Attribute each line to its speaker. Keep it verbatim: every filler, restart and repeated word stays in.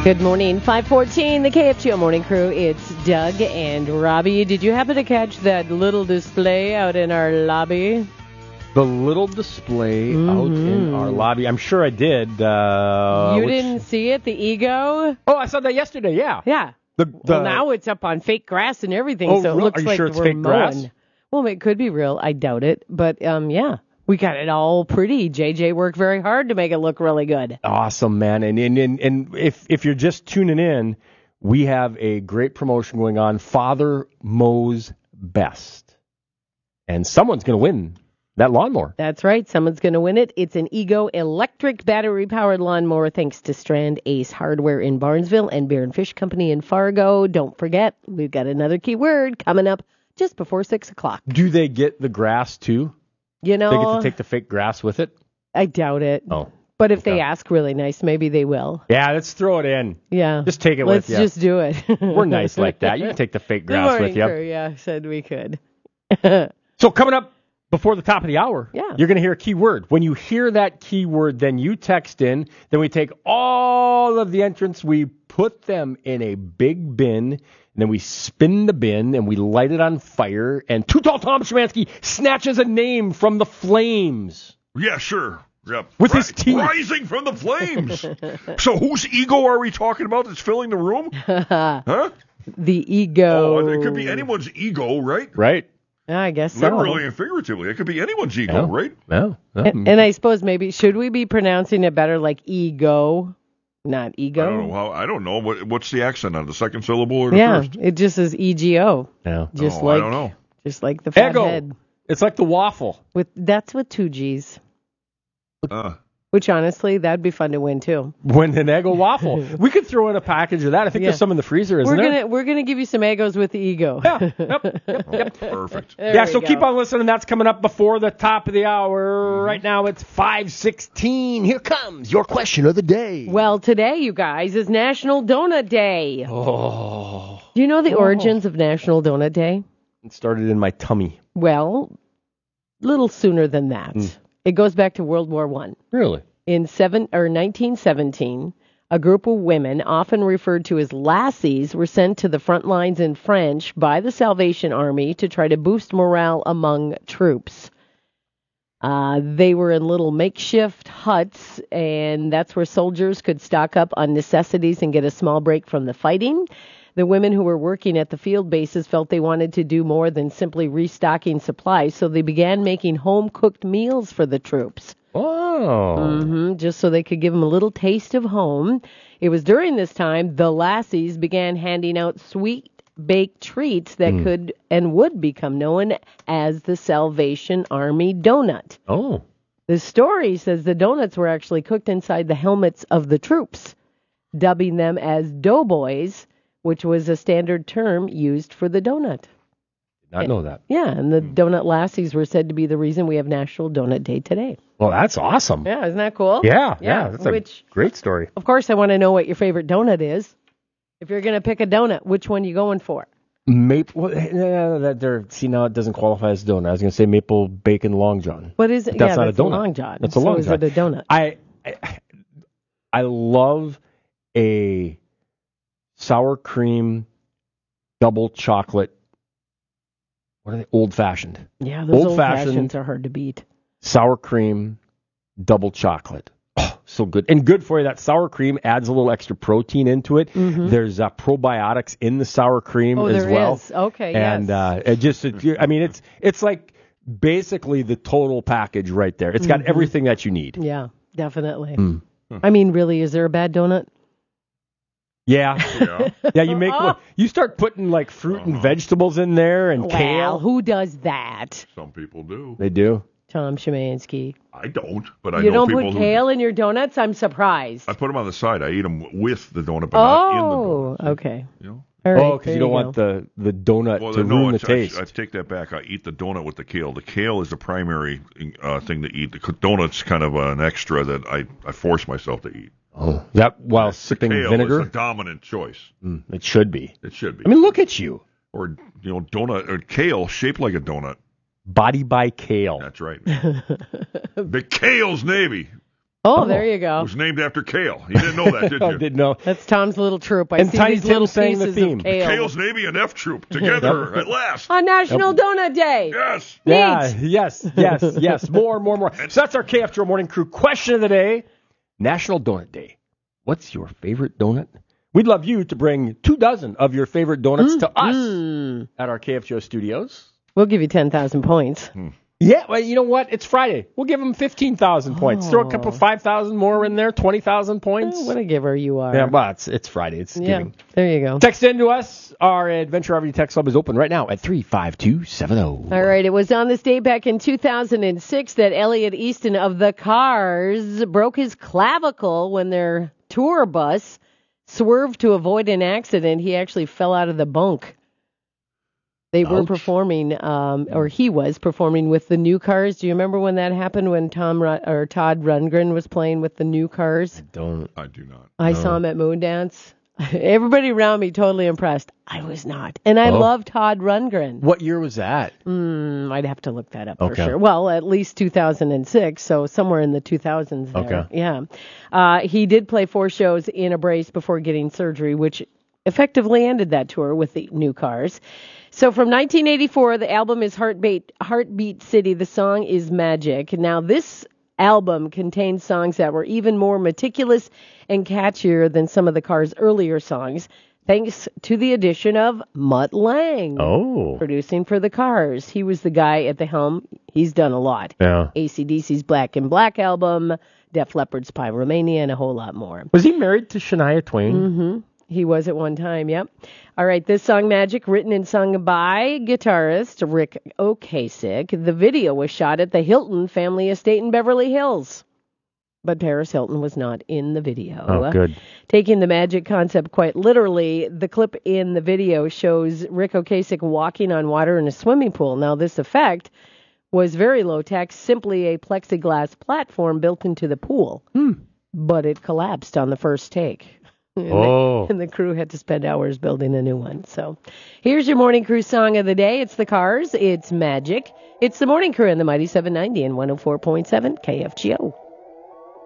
Speaker 1: Good morning, five fourteen, the K F G O Morning Crew. It's Doug and Robbie. Did you happen to catch that little display out in our lobby?
Speaker 2: The little display
Speaker 1: mm-hmm.
Speaker 2: out in our lobby. I'm sure I did. Uh,
Speaker 1: you
Speaker 2: which...
Speaker 1: didn't see it, the ego?
Speaker 2: Oh, I saw that yesterday, yeah.
Speaker 1: Yeah.
Speaker 2: The, the...
Speaker 1: Well, now it's up on fake grass and everything,
Speaker 2: oh,
Speaker 1: so it
Speaker 2: real?
Speaker 1: looks
Speaker 2: Are you
Speaker 1: like
Speaker 2: sure it's
Speaker 1: we're
Speaker 2: fake
Speaker 1: mowing.
Speaker 2: grass?
Speaker 1: Well, it could be real. I doubt it. But, um, yeah. We got it all pretty. J J worked very hard to make it look really good.
Speaker 2: Awesome, man. And and, and, and if, if you're just tuning in, we have a great promotion going on. Father Mows Best. And someone's going to win that lawnmower.
Speaker 1: That's right. Someone's going to win it. It's an Ego electric battery-powered lawnmower thanks to Strand Ace Hardware in Barnesville and Bear and Fish Company in Fargo. Don't forget, we've got another keyword coming up just before six o'clock.
Speaker 2: Do they get the grass, too?
Speaker 1: You know,
Speaker 2: they get to take the fake grass with it?
Speaker 1: I doubt it.
Speaker 2: Oh.
Speaker 1: But if
Speaker 2: okay.
Speaker 1: they ask really nice, maybe they will.
Speaker 2: Yeah, let's throw it in.
Speaker 1: Yeah.
Speaker 2: Just take it
Speaker 1: let's
Speaker 2: with you.
Speaker 1: Let's just do it.
Speaker 2: We're nice like that. You can take the fake grass
Speaker 1: Good
Speaker 2: with you.
Speaker 1: Crew, yeah, said we could.
Speaker 2: So coming up before the top of the hour,
Speaker 1: yeah.
Speaker 2: you're going to hear a keyword. When you hear that keyword, then you text in. Then we take all of the entrants, we put them in a big bin, and then we spin the bin, and we light it on fire, and Too Tall Tom Szymanski snatches a name from the flames.
Speaker 3: Yeah, sure. Yep.
Speaker 2: With
Speaker 3: Ri-
Speaker 2: his teeth.
Speaker 3: Rising from the flames. So whose ego are we talking about that's filling the room? Huh?
Speaker 1: The ego.
Speaker 3: Oh, it could be anyone's ego, right?
Speaker 2: Right.
Speaker 1: I guess so.
Speaker 3: Literally and figuratively. It could be anyone's ego,
Speaker 2: no.
Speaker 3: right?
Speaker 2: No. no.
Speaker 1: And, and I suppose maybe, should we be pronouncing it better like ego? Not ego.
Speaker 3: I don't know how. I don't know what what's the accent on the second syllable or the
Speaker 1: yeah,
Speaker 3: first.
Speaker 1: it just says E G O.
Speaker 2: No.
Speaker 1: Just
Speaker 3: oh,
Speaker 1: like
Speaker 3: I don't know.
Speaker 1: Just like the fat
Speaker 2: Ego.
Speaker 1: head.
Speaker 2: It's like the waffle.
Speaker 1: With that's with two G's.
Speaker 3: Uh,
Speaker 1: Which honestly, that'd be fun to win too.
Speaker 2: Win an Eggo waffle. We could throw in a package of that. I think
Speaker 1: Yeah.
Speaker 2: there's some in the freezer, isn't
Speaker 1: we're
Speaker 2: there?
Speaker 1: gonna we're gonna give you some egos with the ego.
Speaker 2: Yeah. Yep. Yep. Yep.
Speaker 3: perfect.
Speaker 1: There
Speaker 2: Yeah,
Speaker 1: we
Speaker 2: so
Speaker 1: go.
Speaker 2: keep on listening. That's coming up before the top of the hour.
Speaker 3: Mm-hmm.
Speaker 2: Right now it's five sixteen. Here comes your question of the day.
Speaker 1: Well, today, you guys, is National Donut Day.
Speaker 2: Oh.
Speaker 1: Do you know the origins of National Donut Day?
Speaker 2: It started in my tummy.
Speaker 1: Well, little sooner than that.
Speaker 2: Mm.
Speaker 1: It goes back to World War One.
Speaker 2: Really?
Speaker 1: In seven or nineteen seventeen, a group of women, often referred to as lassies, were sent to the front lines in France by the Salvation Army to try to boost morale among troops. Uh, they were in little makeshift huts, and that's where soldiers could stock up on necessities and get a small break from the fighting. The women who were working at the field bases felt they wanted to do more than simply restocking supplies, so they began making home-cooked meals for the troops.
Speaker 2: Oh.
Speaker 1: Mm-hmm, just so they could give them a little taste of home. It was during this time the lassies began handing out sweet baked treats that
Speaker 2: Mm.
Speaker 1: could and would become known as the Salvation Army donut.
Speaker 2: Oh.
Speaker 1: The story says the donuts were actually cooked inside the helmets of the troops, dubbing them as doughboys, which was a standard term used for the donut.
Speaker 2: Did not know that.
Speaker 1: Yeah, and the donut lassies were said to be the reason we have National Donut Day today.
Speaker 2: Well, that's awesome.
Speaker 1: Yeah, isn't that cool?
Speaker 2: Yeah,
Speaker 1: Yeah,
Speaker 2: yeah. That's a
Speaker 1: which-
Speaker 2: great story.
Speaker 1: Of course, I want to know what your favorite donut is. If you're going to pick a donut, which one you going for?
Speaker 2: Maple. Well, yeah, that there. See, now it doesn't qualify as donut. I was going to say maple bacon long john.
Speaker 1: What is it?
Speaker 2: But that's
Speaker 1: yeah,
Speaker 2: not
Speaker 1: that's
Speaker 2: a donut.
Speaker 1: long john.
Speaker 2: That's a
Speaker 1: so
Speaker 2: long
Speaker 1: is
Speaker 2: john.
Speaker 1: it a donut?
Speaker 2: I, I, I love a sour cream double chocolate. What are they? Old fashioned.
Speaker 1: Yeah, those old
Speaker 2: Old-fashioned.
Speaker 1: fashions are hard to beat.
Speaker 2: Sour cream double chocolate. Oh, so good. And good for you. That sour cream adds a little extra protein into it.
Speaker 1: Mm-hmm.
Speaker 2: There's uh, probiotics in the sour cream
Speaker 1: Oh,
Speaker 2: as
Speaker 1: there
Speaker 2: well.
Speaker 1: is. Okay,
Speaker 2: And
Speaker 1: yes.
Speaker 2: uh, it just, it, I mean, it's it's like basically the total package right there. It's got
Speaker 1: Mhm.
Speaker 2: everything that you need.
Speaker 1: Yeah, definitely.
Speaker 2: Mm.
Speaker 1: I mean, really, is there a bad donut?
Speaker 2: Yeah.
Speaker 3: Yeah.
Speaker 2: Yeah, you make one, you start putting like fruit and
Speaker 3: Uh-huh.
Speaker 2: vegetables in there and
Speaker 1: Well,
Speaker 2: kale.
Speaker 1: who does that?
Speaker 3: Some people do.
Speaker 2: They do.
Speaker 1: Tom Szymanski.
Speaker 3: I don't, but I
Speaker 1: You
Speaker 3: know
Speaker 1: don't
Speaker 3: people
Speaker 1: put
Speaker 3: who.
Speaker 1: kale in your donuts? I'm surprised.
Speaker 3: I put them on the side. I eat them with the donut, but not in the
Speaker 1: Oh,
Speaker 3: donut.
Speaker 1: okay.
Speaker 3: You know?
Speaker 1: All right,
Speaker 2: Oh, because
Speaker 1: there
Speaker 2: you don't
Speaker 1: go.
Speaker 2: want the, the donut
Speaker 3: Well,
Speaker 2: to
Speaker 3: no,
Speaker 2: ruin the
Speaker 3: it's-
Speaker 2: taste.
Speaker 3: I, I take that back. I eat the donut with the kale. The kale is the primary uh, thing to eat. The donut's kind of an extra that I, I force myself to eat.
Speaker 2: Oh, that while
Speaker 3: The
Speaker 2: sipping
Speaker 3: kale
Speaker 2: vinegar?
Speaker 3: is the dominant choice.
Speaker 2: Mm, it should be.
Speaker 3: It should be.
Speaker 2: I mean, look at you.
Speaker 3: or you know, donut or kale shaped like a donut.
Speaker 2: Body by kale.
Speaker 3: That's right. The Kale's Navy.
Speaker 1: Oh,
Speaker 2: Oh.
Speaker 1: there you
Speaker 3: It
Speaker 1: go.
Speaker 3: was named after kale. You didn't know that, did
Speaker 2: I
Speaker 3: you?
Speaker 2: didn't know.
Speaker 1: That's Tom's little troop. I
Speaker 2: And
Speaker 1: see
Speaker 2: Tiny
Speaker 1: these
Speaker 2: Tim
Speaker 1: little
Speaker 2: sang the
Speaker 1: pieces
Speaker 2: theme.
Speaker 1: of kale.
Speaker 3: Kale's Navy and F Troop together at last.
Speaker 1: On National Donut Day.
Speaker 3: Yes.
Speaker 2: Yeah,
Speaker 1: Neat.
Speaker 2: yes, yes, yes. More, more, more. So that's our K F Joe Morning Crew question of the day. National Donut Day. What's your favorite donut? We'd love you to bring two dozen of your favorite donuts to us
Speaker 1: Mm.
Speaker 2: at our K F Joe studios.
Speaker 1: We'll give you ten thousand points.
Speaker 2: Yeah, well, you know what? It's Friday. We'll give them fifteen thousand points. Throw a couple five thousand more in there, twenty thousand points.
Speaker 1: Oh, what a giver you are.
Speaker 2: Yeah, well, it's, it's Friday. It's
Speaker 1: Yeah,
Speaker 2: giving.
Speaker 1: there you go.
Speaker 2: Text in to us. Our Adventure R V Text Club is open right now at three five two seven zero.
Speaker 1: All right, it was on this day back in two thousand six that Elliot Easton of the Cars broke his clavicle when their tour bus swerved to avoid an accident. He actually fell out of the bunk. They were
Speaker 2: Ouch.
Speaker 1: performing, um, or he was performing with the New Cars. Do you remember when that happened? When Tom Ru- or Todd Rundgren was playing with the New Cars?
Speaker 2: Don't.
Speaker 3: I do not.
Speaker 1: I saw him at Moondance. Everybody around me totally impressed. I was not, and I
Speaker 2: Oh.
Speaker 1: love Todd Rundgren.
Speaker 2: What year was that?
Speaker 1: Mm, I'd have to look that up for
Speaker 2: Okay.
Speaker 1: sure. Well, at least two thousand six, so somewhere in the two thousands there.
Speaker 2: Okay.
Speaker 1: Yeah. Uh, he did play four shows in a brace before getting surgery, which effectively ended that tour with the New Cars. So from nineteen eighty-four, the album is Heartbeat, Heartbeat City. The song is Magic. Now, this album contains songs that were even more meticulous and catchier than some of the Cars' earlier songs, thanks to the addition of Mutt Lange.
Speaker 2: Oh.
Speaker 1: Producing for the Cars. He was the guy at the helm. He's done a lot.
Speaker 2: Yeah.
Speaker 1: A C D C's Black and Black album, Def Leppard's Pyromania, and a whole lot more.
Speaker 2: Was he married to Shania Twain?
Speaker 1: Mm-hmm. He was at one time, yep. All right, this song, Magic, written and sung by guitarist Rick Ocasek. The video was shot at the Hilton family estate in Beverly Hills. But Paris Hilton was not in the video.
Speaker 2: Oh, good.
Speaker 1: Taking the magic concept quite literally, the clip in the video shows Rick Ocasek walking on water in a swimming pool. Now, this effect was very low-tech, simply a plexiglass platform built into the pool.
Speaker 2: Hmm.
Speaker 1: But it collapsed on the first take. And
Speaker 2: Oh.
Speaker 1: the, and the crew had to spend hours building a new one. So here's your Morning Crew song of the day. It's the Cars. It's Magic. It's the Morning Crew in the Mighty seven ninety and one oh four point seven K F G O.